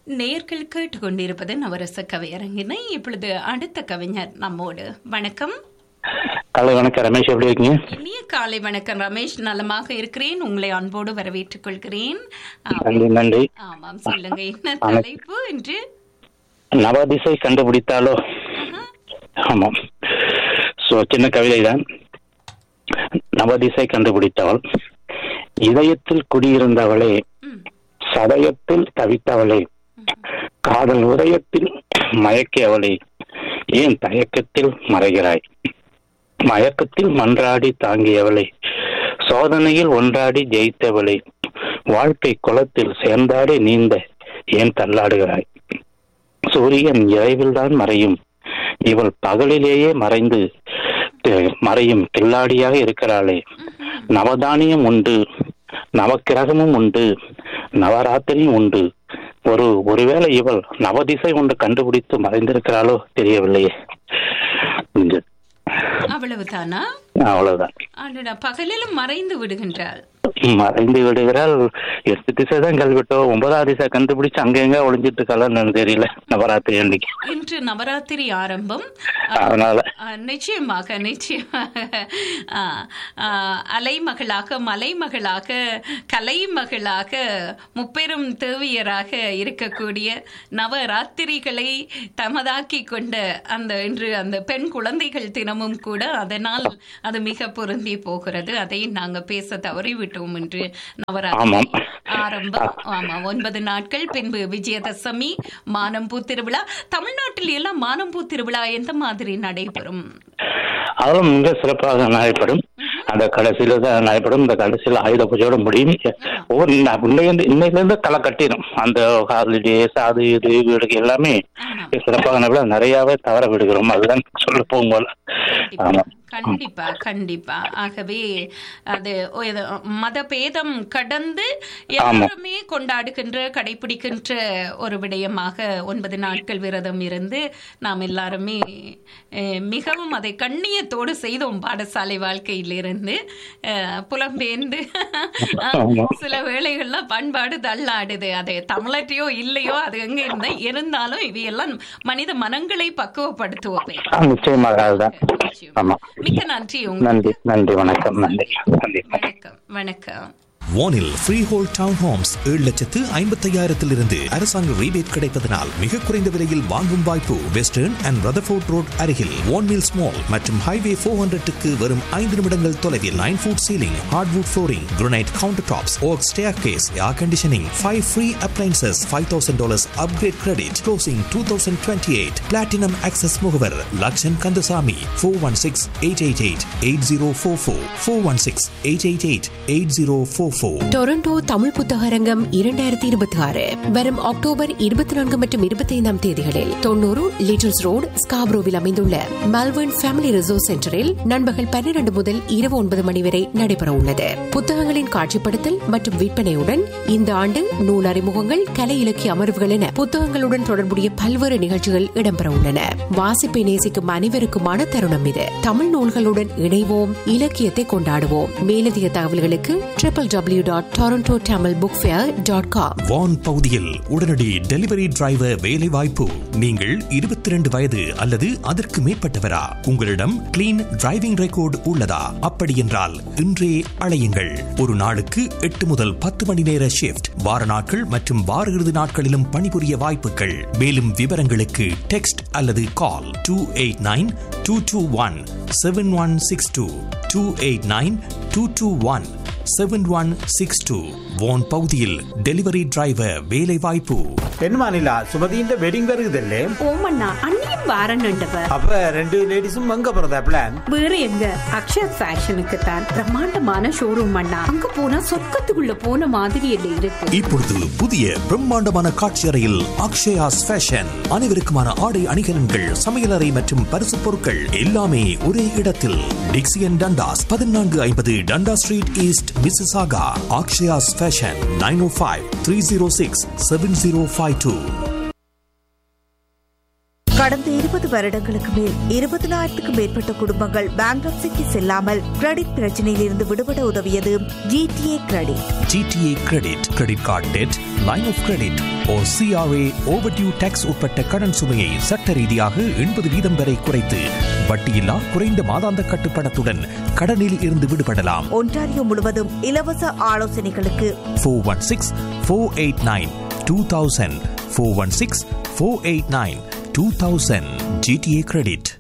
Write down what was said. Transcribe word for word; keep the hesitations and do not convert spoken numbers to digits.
நேர்கள் கேட்டுக்கொண்டிருப்பது நவரச கவியரங்கினை. இப்பொழுது அடுத்த கவிஞர் நம்மோடு. வணக்கம். காலை வணக்கம் ரமேஷ், எப்படி இருக்கீங்க? இனிய காலை வணக்கம் ரமேஷ், நலமாக இருக்கிறேன். உங்களை அன்போடு வரவேற்றுக் கொள்கிறேன். நன்றி நன்றி. ஆமாம், சொல்லுங்க, என்ன தலைப்பு என்று? நவதிசை கண்டுபிடித்தாலோ? ஆமாம், சோ சின்ன கவிதை தான். நவதிசை கண்டுபிடித்தவள், இதயத்தில் குடியிருந்தவளே, சதயத்தில் தவித்தவளே, காதல் உதயத்தில் மயக்கியவளே, ஏன் தயக்கத்தில் மறைகிறாய்? மயக்கத்தில் மன்றாடி தாங்கியவளே, சோதனையில் ஒன்றாடி ஜெயித்தவளே, வாழ்க்கை குளத்தில் சேர்ந்தாடி நீந்த ஏன் தள்ளாடுகிறாய்? சூரியன் இரவில்தான் மறையும், இவள் பகலிலேயே மறைந்து மறையும் கில்லாடியாக இருக்கிறாளே. நவதானியம் உண்டு, நவக்கிரகமும் உண்டு, நவராத்திரியும் உண்டு. ஒரு ஒருவேளை இவள் நவதிசை ஒன்று கண்டுபிடித்து மறைந்திருக்கிறாளோ தெரியவில்லையே. அவ்வளவுதானா? அவ்வளவுதான். பகலிலும் மறைந்து விடுகின்றாள். மறைந்து விடுகிறாள். எட்டு திசை தான் கல்விட்டோம், ஒன்பதாவது திசை கண்டுபிடிச்சு அங்க எங்க ஒளிஞ்சிட்டு இருக்காளன்னு தெரியல. நவராத்திரி அன்னைக்கு, இன்று நவராத்திரி ஆரம்பம். அதனால நிச்சயமாக நிச்சயமாக அலைமகளாக, மலைமகளாக, கலைமகளாக, முப்பெரும் தேவியராக இருக்கக்கூடிய நவராத்திரிகளை தமதாக்கி கொண்ட அந்த இன்று அந்த பெண் குழந்தைகள் தினமும் கூட, அதனால் அது மிக பொருந்தி போகிறது. அதை நாங்க பேச தவறிவிட்டோம். என்று நவராத்திரி ஆரம்பம். ஆமா, ஒன்பது நாட்கள், பின்பு விஜயதசமி, மானம்பூ திருவிழா. தமிழ்நாட்டில் எல்லாம் மானம்பூ திருவிழா எந்த மாதிரி நடைபெறும்? அதுவும் மிக சிறப்பாக நடைபெறும். அந்த கடைசியில தான் நடைபெறும். இந்த கடைசியில ஆயுத பூஜையோட முடியும். ஒவ்வொரு இன்னையில இருந்து களை கட்டிடும். அந்த ஹாலிடேஸ் அது இது வீடுக்கு எல்லாமே சிறப்பாக நடைபெறும். நிறையவே தவற விடுகிறோம், அதுதான் சொல்ல போகும் போல. ஆமா, கண்டிப்பா கண்டிப்பா. ஆகவே அது மத பேதம் கடந்து எல்லாருமே கொண்டாடுகின்ற, கடைபிடிக்கின்ற ஒரு விடயமாக ஒன்பது நாட்கள் விரதம் இருந்து நாம் எல்லாருமே மிகவும் அதை கண்ணியத்தோடு செய்தோம். பாடசாலை வாழ்க்கையிலிருந்து புலம்பெயர்ந்து சில வேளைகள்ல பண்பாடு தள்ளாடுது. அது தமிழற்றையோ இல்லையோ, அது எங்க இருந்தா இருந்தாலும் இவையெல்லாம் மனித மனங்களை பக்குவப்படுத்துவோம். மிக்க நன்றி. நன்றி நன்றி. வணக்கம். நன்றி. வணக்கம் வணக்கம். வானில் ஃப்ரீ ஹோல் டவுன் ஹோம்ஸ் ஏழு லட்சத்து ஐம்பத்தையாயிரத்திலிருந்து அரசாங்க ரீபேட் கிடைப்பதனால் மிக குறைந்த விலையில் வாங்கும் வாய்ப்பு. வெஸ்டர்ன் அண்ட் ரதர்ஃபோர்ட் ரோட் அருகில் வான்மில்ஸ் மால் மற்றும் ஹைவே ஃபோர் ஹண்ட்ரட்டுக்கு வரும் ஐந்து நிமிடங்கள் தொலைவில். Nine food ceiling, hardwood flooring, granite counter tops, okay staircase, air conditioning, five free appliances, five thousand dollars upgrade credit. Closing two thousand twenty eight. Platinum access முகவர் Lakshan Kandasamy. Four one six eight eight eight eight zero four four four one six eight eight eight eight zero four. Toronto Tamil புத்தகரங்கம் இரண்டாயிரத்தி இருபத்தி ஆறு வரும் October இருபத்தி நான்கு மற்றும் இருபத்தி ஐந்தாம் தேதிகளில் தொண்ணூறு லிட்டில்ஸ் ரோடு ஸ்காப்ரோவில் அமைந்துள்ள மெல்பர்ன் ஃபேமிலி ரிசோர்ஸ் சென்டரில் நண்பகல் பன்னிரண்டு முதல் இரவு ஒன்பது மணி வரை நடைபெற உள்ளது. புத்தகங்களின் காட்சிப்படுத்தல் மற்றும் விற்பனையுடன் இந்த ஆண்டு நூல் அறிமுகங்கள், கலை இலக்கிய அமர்வுகள் என புத்தகங்களுடன் தொடர்புடைய பல்வேறு நிகழ்ச்சிகள் இடம்பெற உள்ளன. வாசிப்பை நேசிக்கும் அனைவருக்குமான தருணம் இது. தமிழ் நூல்களுடன் இணைவோம், இலக்கியத்தை கொண்டாடுவோம். மேலதிக தகவல்களுக்கு triple W dot Toronto Tamil book fair dot com. வான் பகுதியில் உடனடி டெலிவரி டிரைவர் வேலை வாய்ப்பு. நீங்கள் இருபத்தி இரண்டு வயது அல்லது அதற்கு மேற்பட்டவரா? உங்களிடம் கிளீன் டிரைவிங் ரெக்கார்டு உள்ளதா? அப்படி என்றால் இன்றே அழையுங்கள். ஒரு நாளுக்கு எட்டு முதல் பத்து மணி நேர ஷிப்ட், வார நாட்கள் மற்றும் வார இறுதி நாட்களிலும் பணிபுரிய வாய்ப்புகள். மேலும் விவரங்களுக்கு டெக்ஸ்ட் அல்லது கால் two eight nine two two one seven one six two two eight nine two two one seven one six two. வான் பகுதியில் டெலிவரி டிரைவர் வேலை வாய்ப்பு. என்னமா நிலா, சுமதியின் வெட்டிங் வருகுதல்லே? ஓமண்ணா, அண்ணியும் வாரன்னுண்டவ. அப்ப ரெண்டு லேடிஸும் எங்க போறதா பிளான்? வேற எங்க, அக்ஷயா ஃபேஷனுக்கு தான். பிரம்மாண்டமான ஷோரூம் அண்ணா, அங்க போனா சொர்க்கத்துக்குள்ள போன மாதிரி இல்லை இருக்கு. இப்பொழுது புதிய பிரம்மாண்டமான காட்சி அறையில் அக்ஷயாஸ் ஃபேஷன். அனைவருக்குமான ஆடை அணிகலன்கள், சமையலறை மற்றும் பரிசு பொருட்கள் எல்லாமே ஒரே இடத்தில். டிக்சியன் டண்டாஸ், பதினான்கு ஐம்பது டண்டா street east, Mississauga. Akshaya's fashion, nine ஓ five three zero six seven zero five two. கடந்த இருபது வருடங்களுக்கு மேல் இருபதனாயிரத்துக்கும் மேற்பட்ட குடும்பங்கள் பேங்க்ரப்சிக்கு செல்லாமல் கிரெடிட் பிரச்சனையில் இருந்து விடுபட உதவியது GTA credit. GTA credit credit card dead, line of credit O CRA overdue tax உட்பட்ட கடன் சுமையை சட்ட ரீதியாக எண்பது வீதம் வரை குறைத்து வட்டியில்லா குறைந்த மாதாந்த கட்டுப்பணத்துடன் கடனில் இருந்து விடுபடலாம். ஒன்டாரியோ முழுவதும் இலவச ஆலோசனைகளுக்கு four one six four eight nine two thousand four one six four eight nine two thousand GTA credit.